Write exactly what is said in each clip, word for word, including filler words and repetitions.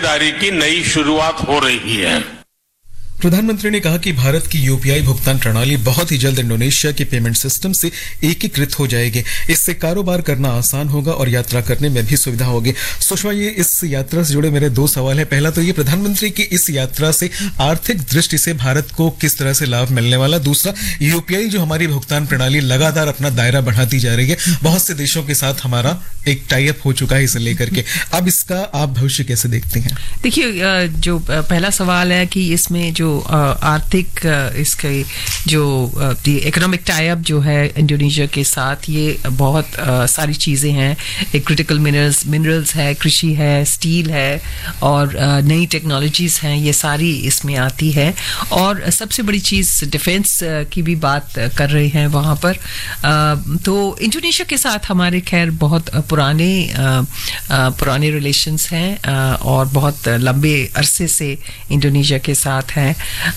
साझेदारी की नई शुरुआत हो रही है। प्रधानमंत्री ने कहा कि भारत की यूपीआई भुगतान प्रणाली बहुत ही जल्द इंडोनेशिया के पेमेंट सिस्टम से एकीकृत हो जाएगी। इससे कारोबार करना आसान होगा और यात्रा करने में भी सुविधा होगी। सुषमा, ये इस यात्रा से जुड़े मेरे दो सवाल हैं। पहला तो ये, प्रधानमंत्री की इस यात्रा से आर्थिक दृष्टि से भारत को किस तरह से लाभ मिलने वाला। दूसरा, यूपीआई जो हमारी भुगतान प्रणाली लगातार अपना दायरा बढ़ाती जा रही है, बहुत से देशों के साथ हमारा एक टाई अप हो चुका है इसे लेकर के, अब इसका आप भविष्य कैसे देखते हैं? देखिए, जो पहला सवाल है कि इसमें जो आर्थिक इसके जो इकोनॉमिक टाई अप जो है इंडोनेशिया के साथ, ये बहुत सारी चीज़ें हैं। एक क्रिटिकल मिनरल्स मिनरल्स है, कृषि है, स्टील है और नई टेक्नोलॉजीज़ हैं, ये सारी इसमें आती है। और सबसे बड़ी चीज़ डिफेंस की भी बात कर रहे हैं वहाँ पर। तो इंडोनेशिया के साथ हमारे खैर बहुत पुराने पुराने रिलेशंस हैं और बहुत लंबे अरसे से इंडोनेशिया के साथ हैं।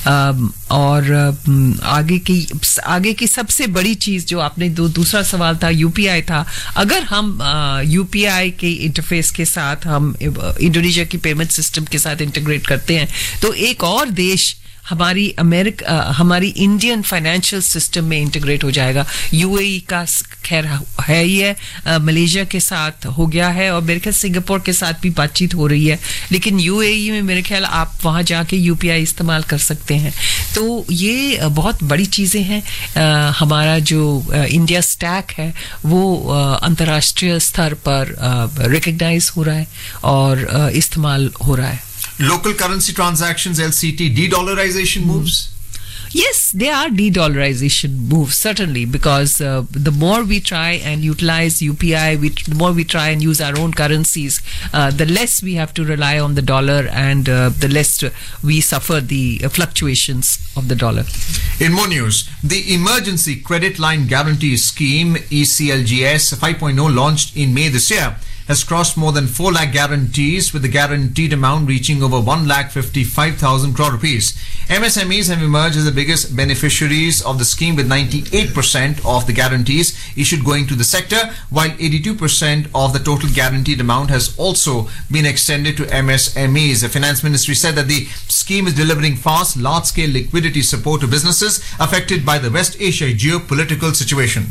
और आगे की आगे की सबसे बड़ी चीज़ जो आपने दो दूसरा सवाल था, यूपीआई था। अगर हम यूपीआई के इंटरफेस के साथ हम इंडोनेशिया की पेमेंट सिस्टम के साथ इंटीग्रेट करते हैं तो एक और देश हमारी अमेरिका हमारी इंडियन फाइनेंशियल सिस्टम में इंटीग्रेट हो जाएगा। यूएई का खैर है ही है, मलेशिया के साथ हो गया है और मेरे ख्याल सिंगापुर के साथ भी बातचीत हो रही है, लेकिन यूएई में मेरे ख्याल आप वहाँ जाके यूपीआई इस्तेमाल कर सकते हैं। तो ये बहुत बड़ी चीज़ें हैं। हमारा जो इंडिया स्टैक है वो अंतर्राष्ट्रीय स्तर पर रिकग्नाइज हो रहा है और इस्तेमाल हो रहा है। Local currency transactions, L C T, de-dollarization moves? Yes, they are de-dollarization moves, certainly, because uh, the more we try and utilize U P I, we, the more we try and use our own currencies, uh, the less we have to rely on the dollar and uh, the less we suffer the uh, fluctuations of the dollar. In more news, the Emergency Credit Line Guarantee Scheme, E C L G S five point oh, launched in May this year, has crossed more than four lakh guarantees, with the guaranteed amount reaching over one lakh fifty-five thousand crore rupees. M S M Es have emerged as the biggest beneficiaries of the scheme, with ninety-eight percent of the guarantees issued going to the sector, while eighty-two percent of the total guaranteed amount has also been extended to M S M Es. The Finance Ministry said that the scheme is delivering fast, large-scale liquidity support to businesses affected by the West Asia geopolitical situation.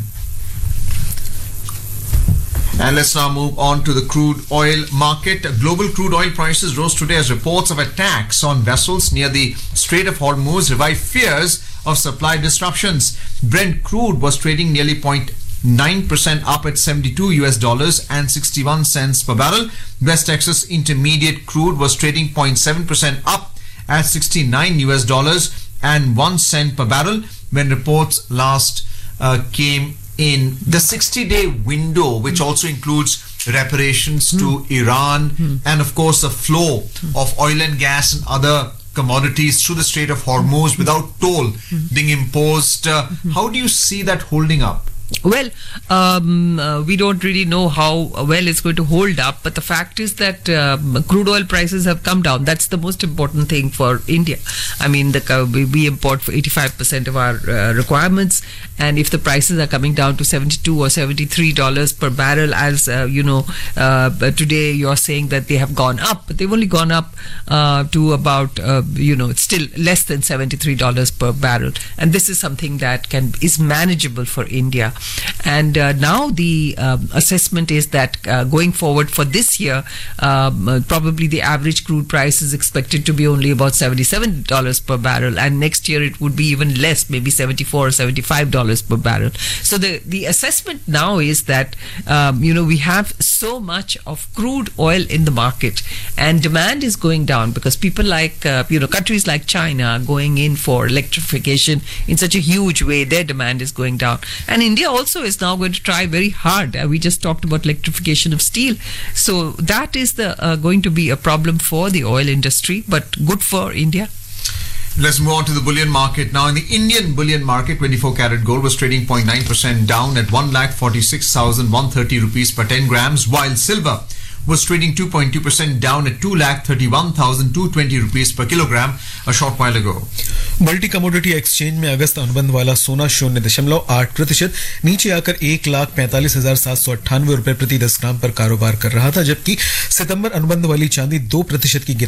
And let's now move on to the crude oil market. Global crude oil prices rose today as reports of attacks on vessels near the Strait of Hormuz revived fears of supply disruptions. Brent crude was trading nearly zero point nine percent up at seventy-two U S dollars and sixty-one cents per barrel. West Texas Intermediate crude was trading zero point seven percent up at sixty-nine U S dollars and one cent per barrel when reports last uh, came in. The sixty-day window, which also includes reparations mm. to Iran mm. and of course the flow mm. of oil and gas and other commodities through the Strait of Hormuz mm. without toll mm. being imposed. Uh, mm. How do you see that holding up? Well, um, uh, we don't really know how well it's going to hold up, but the fact is that uh, crude oil prices have come down. That's the most important thing for India. I mean, the, uh, we, we import for eighty-five percent of our uh, requirements, and if the prices are coming down to seventy-two or seventy-three dollars per barrel, as uh, you know, uh, today you're saying that they have gone up, but they've only gone up uh, to about, uh, you know, it's still less than seventy-three dollars per barrel, and this is something that can is manageable for India. And uh, now the um, assessment is that uh, going forward for this year, um, uh, probably the average crude price is expected to be only about seventy-seven dollars per barrel, and next year it would be even less, maybe seventy-four or seventy-five dollars per barrel. So the, the assessment now is that um, you know, we have so much of crude oil in the market, and demand is going down because people like uh, you know countries like China are going in for electrification in such a huge way. Their demand is going down, and India also is now going to try very hard. Uh, we just talked about electrification of steel, so that is the uh, going to be a problem for the oil industry, but good for India. Let's move on to the bullion market now. In the Indian bullion market, twenty-four karat gold was trading zero point nine percent down at one lakh forty-six thousand one hundred thirty rupees per ten grams, while silver was trading two point two percent down at two lakh thirty-one thousand two hundred twenty rupees per kilogram a short while ago. Multi commodity exchange में अगस्त अनुबंध वाला सोना शून्य दशमलव आठ प्रतिशत नीचे आकर एक लाख पैंतालीस हजार सात सौ अट्ठानवे रुपए प्रति दस ग्राम पर कारोबार कर रहा था, जबकि सितंबर अनुबंध वाली चांदी दो प्रतिशत की